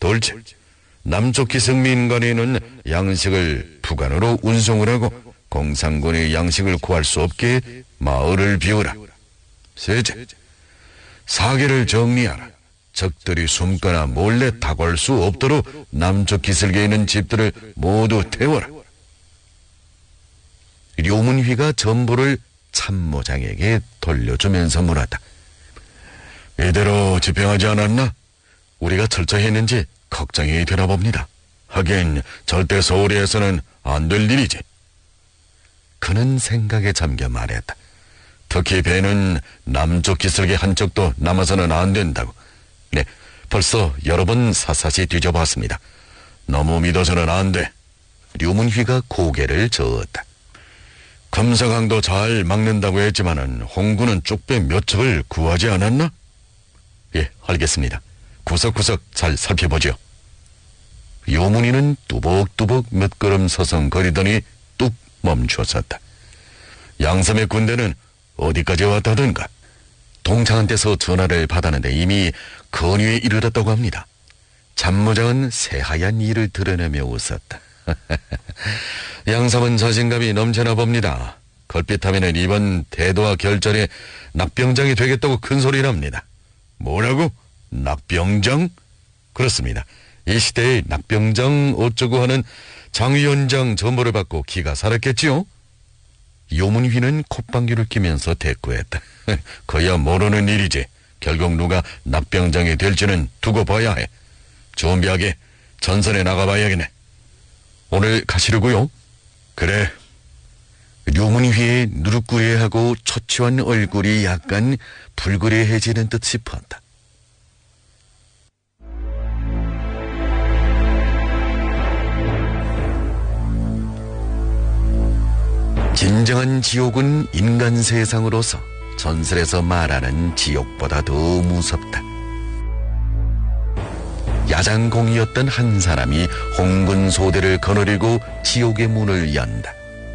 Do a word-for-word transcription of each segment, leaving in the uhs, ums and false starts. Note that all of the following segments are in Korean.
둘째, 남쪽 기승민관에는 양식을 부간으로 운송을 하고 공산군의 양식을 구할 수 없게 마을을 비우라. 셋째, 사계를 정리하라. 적들이 숨거나 몰래 다가올 수 없도록 남쪽 기슭에 있는 집들을 모두 태워라. 료문휘가 전부를 참모장에게 돌려주면서 물었다. 이대로 집행하지 않았나? 우리가 철저했는지 걱정이 되나 봅니다. 하긴 절대 소홀히해서는 안 될 일이지. 그는 생각에 잠겨 말했다. 특히 배는 남쪽 기슭의 한쪽도 남아서는 안 된다고. 네, 벌써 여러 번 샅샅이 뒤져봤습니다. 너무 믿어서는 안 돼. 류문휘가 고개를 저었다. 금사강도 잘 막는다고 했지만은 홍군은 쪽배 몇 척을 구하지 않았나? 예, 알겠습니다. 구석구석 잘 살펴보죠. 요문이는 뚜벅뚜벅 몇 걸음 서성거리더니 뚝 멈추었었다. 양섬의 군대는 어디까지 왔다던가? 동창한테서 전화를 받았는데 이미 건위에 이르렀다고 합니다. 참모장은 새하얀 이를 드러내며 웃었다. 양섬은 자신감이 넘쳐나 봅니다. 걸핏하면 이번 대도와 결전에 낙병장이 되겠다고 큰소리랍니다. 뭐라고? 낙병장? 그렇습니다. 이 시대에 낙병장 어쩌고 하는 장위원장 전보를 받고 기가 살았겠지요? 요문휘는 콧방귀를 끼면서 대꾸했다. 그야 모르는 일이지. 결국 누가 낙병장이 될지는 두고 봐야 해. 준비하게 전선에 나가봐야겠네. 오늘 가시려고요? 그래. 료문휘의 누르꾸레하고 초췌한 얼굴이 약간 불그레해지는 듯 싶었다. 진정한 지옥은 인간 세상으로서 전설에서 말하는 지옥보다 더 무섭다. 야장공이었던 한 사람이 홍군 소대를 거느리고 지옥의 문을 연다.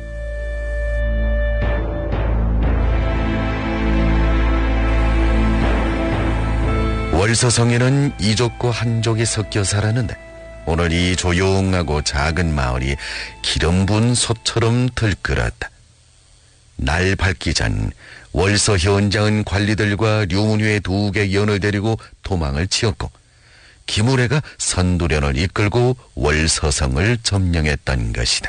월서성에는 이족과 한족이 섞여 살았는데 오늘 이 조용하고 작은 마을이 기름 부은 솥처럼 들끓었다. 날 밝기 전 월서 현장은 관리들과 류문휘의 두 개 연을 데리고 도망을 치었고 김우래가 선두련을 이끌고 월서성을 점령했던 것이다.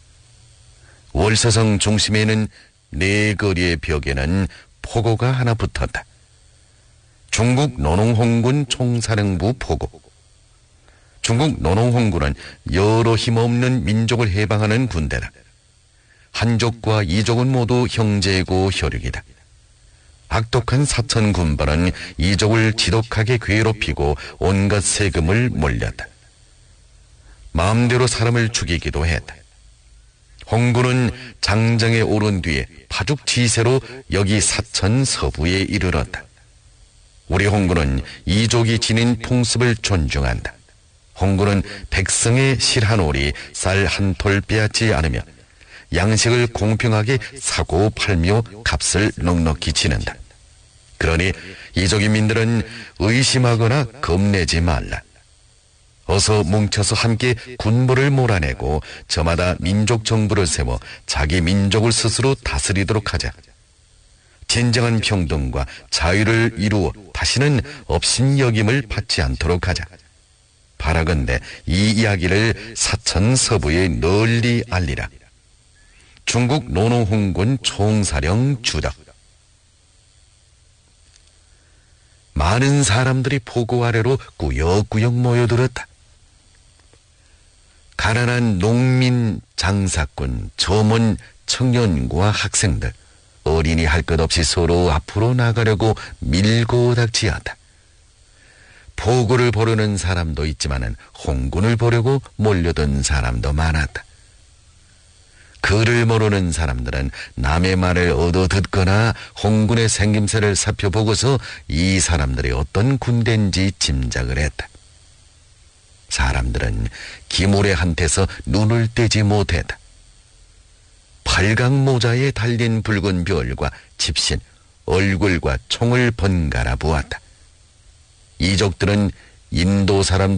월서성 중심에는 네 거리의 벽에는 포고가 하나 붙었다. 중국 노농홍군 총사령부 포고. 중국 노농홍군은 여러 힘없는 민족을 해방하는 군대다. 한족과 이족은 모두 형제고 혈육이다. 악독한 사천 군벌은 이족을 지독하게 괴롭히고 온갖 세금을 몰렸다. 마음대로 사람을 죽이기도 했다. 홍군은 장정에 오른 뒤에 파죽지세로 여기 사천 서부에 이르렀다. 우리 홍군은 이족이 지닌 풍습을 존중한다. 홍군은 백성의 실한오리 쌀 한 톨 빼앗지 않으며 양식을 공평하게 사고 팔며 값을 넉넉히 치는다. 그러니 이족인민들은 의심하거나 겁내지 말라. 어서 뭉쳐서 함께 군부를 몰아내고 저마다 민족 정부를 세워 자기 민족을 스스로 다스리도록 하자. 진정한 평등과 자유를 이루어 다시는 업신여김을 받지 않도록 하자. 바라건대 이 이야기를 사천 서부에 널리 알리라. 중국 노농홍군 총사령 주덕. 많은 사람들이 포고 아래로 꾸역꾸역 모여들었다. 가난한 농민, 장사꾼, 점원, 청년과 학생들, 어린이 할 것 없이 서로 앞으로 나가려고 밀고 닥치었다. 포고를 보려는 사람도 있지만은 홍군을 보려고 몰려든 사람도 많았다. 글을 모르는 사람들은 남의 말을 얻어 듣거나 홍군의 생김새를 살펴보고서 이 사람들이 어떤 군대인지 짐작을 했다. 사람들은 기모레한테서 눈을 떼지 못했다. 팔강 모자에 달린 붉은 별과 집신, 얼굴과 총을 번갈아 보았다. 이족들은 인도 사람